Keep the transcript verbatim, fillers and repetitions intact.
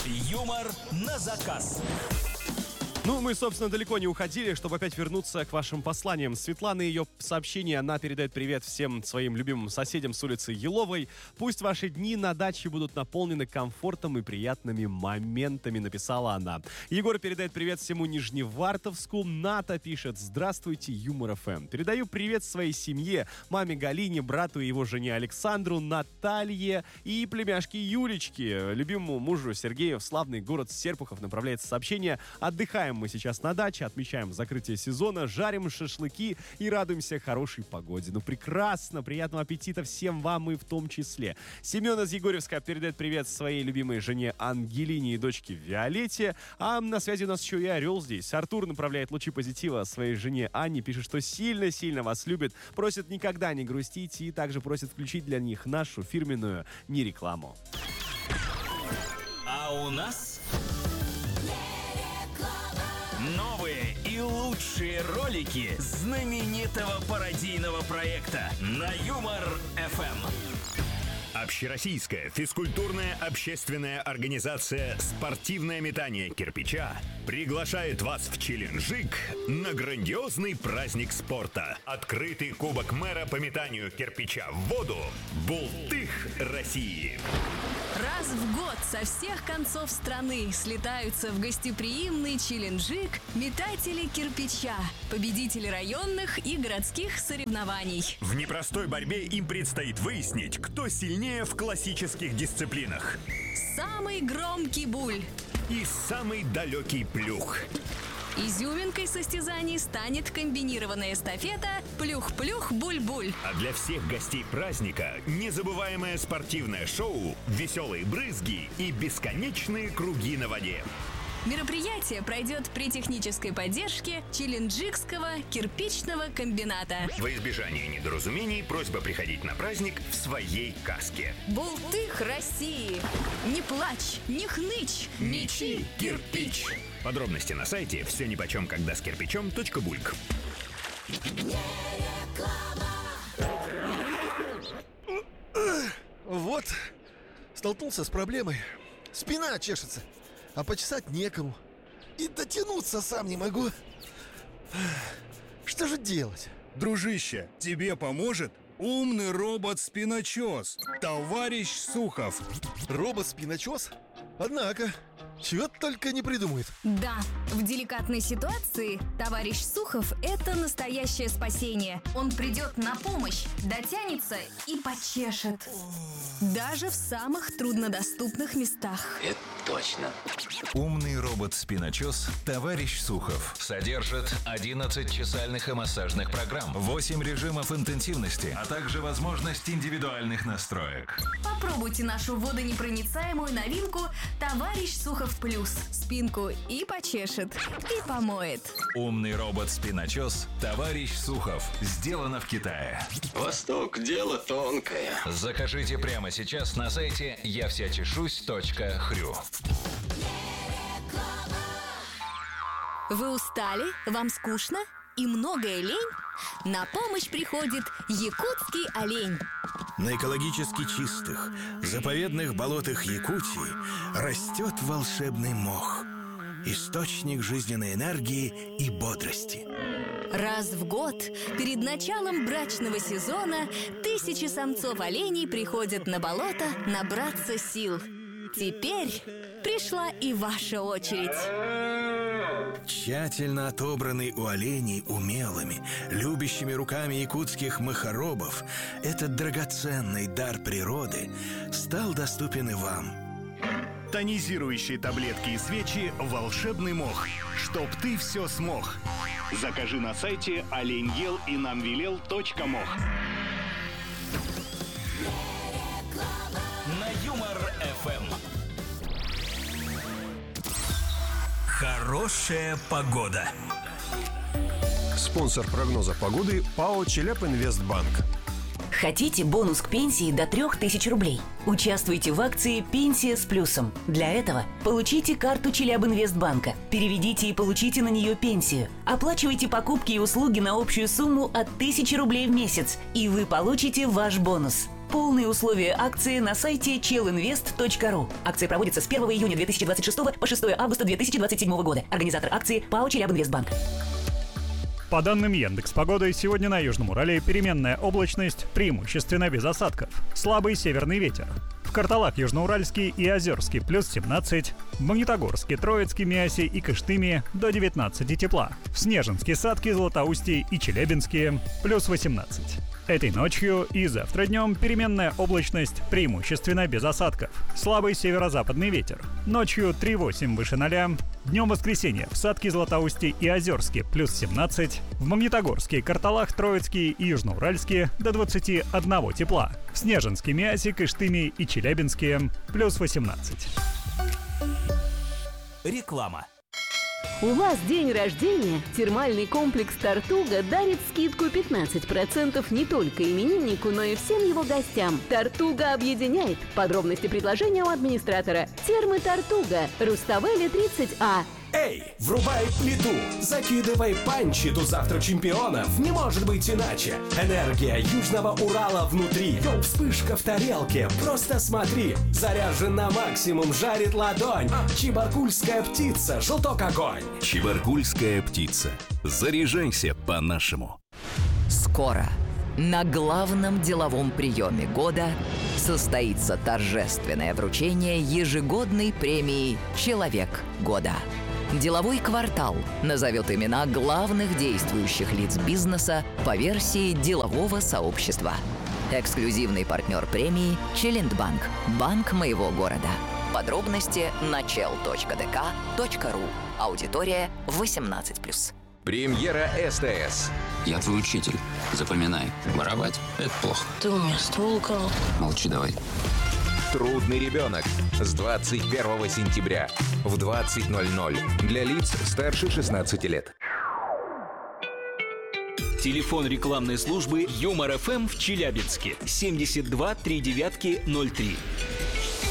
Юмор на заказ. Ну, мы, собственно, далеко не уходили, чтобы опять вернуться к вашим посланиям. Светлана и ее сообщение, она передает привет всем своим любимым соседям с улицы Еловой. Пусть ваши дни на даче будут наполнены комфортом и приятными моментами, написала она. Егор передает привет всему Нижневартовску. Ната пишет: здравствуйте, Юмор эф эм. Передаю привет своей семье, маме Галине, брату и его жене Александру, Наталье и племяшке Юлечке. Любимому мужу Сергею в славный город Серпухов направляется сообщение: отдыхаем мы сейчас на даче, отмечаем закрытие сезона, жарим шашлыки и радуемся хорошей погоде. Ну, прекрасно, приятного аппетита всем вам и в том числе. Семен из Егорьевска передает привет своей любимой жене Ангелине и дочке Виолетте. А на связи у нас еще и Орел здесь. Артур направляет лучи позитива своей жене Анне, пишет, что сильно-сильно вас любит, просит никогда не грустить и также просит включить для них нашу фирменную не-рекламу. А у нас новые и лучшие ролики знаменитого пародийного проекта на Юмор эф эм. Общероссийская физкультурная общественная организация «Спортивное метание кирпича» приглашает вас в Челенджик на грандиозный праздник спорта. Открытый кубок мэра по метанию кирпича в воду «Бултых России». Раз в год со всех концов страны слетаются в гостеприимный Челенджик метатели кирпича, победители районных и городских соревнований. В непростой борьбе им предстоит выяснить, кто сильнее в классических дисциплинах. Самый громкий буль и самый далекий плюх. Изюминкой состязаний станет комбинированная эстафета «Плюх-плюх-буль-буль». А для всех гостей праздника незабываемое спортивное шоу, веселые брызги и бесконечные круги на воде. Мероприятие пройдет при технической поддержке Челенджикского кирпичного комбината. Во избежание недоразумений просьба приходить на праздник в своей каске. Бултых России! Не плачь, не хнычь, мечи кирпич! Подробности на сайте все нипочем когда с кирпичом точка бульк. Вот, столкнулся с проблемой. Спина чешется, а почесать некому. И дотянуться сам не могу. Что же делать? Дружище, тебе поможет умный робот-спиночес, товарищ Сухов. Робот-спиночес? Однако, чего только не придумает. Да, в деликатной ситуации товарищ Сухов – это настоящее спасение. Он придет на помощь, дотянется и почешет. Даже в самых труднодоступных местах. Это точно. Умный робот-спиночес «Товарищ Сухов» содержит одиннадцать чесальных и массажных программ, восемь режимов интенсивности, а также возможность индивидуальных настроек. Попробуйте нашу водонепроницаемую новинку «Товарищ Сухов Плюс». Спинку и почешет, и помоет. Умный робот-спиночес «Товарищ Сухов» сделано в Китае. Восток – дело тонкое. Закажите прямо сейчас на сайте я вся чешусь точка хрю. Вы устали? Вам скучно? И многое лень? На помощь приходит якутский олень. На экологически чистых, заповедных болотах Якутии растет волшебный мох. Источник жизненной энергии и бодрости. Раз в год, перед началом брачного сезона, тысячи самцов оленей приходят на болото набраться сил. Теперь пришла и ваша очередь. Тщательно отобранный у оленей умелыми, любящими руками якутских мохоробов, этот драгоценный дар природы стал доступен и вам. Тонизирующие таблетки и свечи «Волшебный мох». Чтоб ты все смог. Закажи на сайте олень ел и нам велел точка мох. На Юмор эф эм. Хорошая погода. Спонсор прогноза погоды ПАО «Челябинвестбанк». Хотите бонус к пенсии до трех тысяч рублей? Участвуйте в акции «Пенсия с плюсом». Для этого получите карту Челябинвестбанка, переведите и получите на нее пенсию. Оплачивайте покупки и услуги на общую сумму от тысячи рублей в месяц, и вы получите ваш бонус. Полные условия акции на сайте челинвест точка ру. Акция проводится с первого июня две тысячи двадцать шестого по шестого августа две тысячи двадцать седьмого года. Организатор акции ПАО «Челябинвестбанк». По данным Яндекс.Погоды, сегодня на Южном Урале переменная облачность, преимущественно без осадков. Слабый северный ветер. В Карталах Южноуральский и Озерский плюс семнадцать, в Магнитогорске, Троицке, Миасе и Кыштыме до девятнадцати тепла, в Снежинске, Сатке, Златоусте и Челябинске плюс восемнадцать. Этой ночью и завтра днем переменная облачность, преимущественно без осадков. Слабый северо-западный ветер. Ночью три восемь выше ноля. Днем воскресенье в Сатке, Златоусте и Озерске плюс семнадцать. В Магнитогорске, Карталах, Троицке и Южноуральске до двадцати одного тепла. В Снежинске, Миасе, Кыштыме и Челябинске плюс восемнадцать. Реклама. У вас день рождения? Термальный комплекс «Тартуга» дарит скидку пятнадцать процентов не только имениннику, но и всем его гостям. «Тартуга» объединяет. Подробности предложения у администратора. Термы «Тартуга», Руставели тридцать А. Эй, врубай плиту, закидывай панчи, до завтра чемпионов, не может быть иначе. Энергия Южного Урала внутри, йоу, вспышка в тарелке, просто смотри. Заряжен на максимум, жарит ладонь. Чебаркульская птица, желток огонь. Чебаркульская птица. Заряжайся по-нашему. Скоро на главном деловом приеме года состоится торжественное вручение ежегодной премии «Человек года». Деловой квартал назовет имена главных действующих лиц бизнеса по версии делового сообщества. Эксклюзивный партнер премии «Челиндбанк», банк моего города. Подробности на чел точка д к точка ру. Аудитория восемнадцать плюс. Премьера СТС. Я твой учитель. Запоминай. Воровать – это плохо. Ты у меня ствол украл. Молчи давай. Трудный ребенок с двадцать первого сентября в двадцать ноль ноль для лиц старше шестнадцати лет. Телефон рекламной службы Юмор ФМ в Челябинске семьдесят два три девятки ноль три.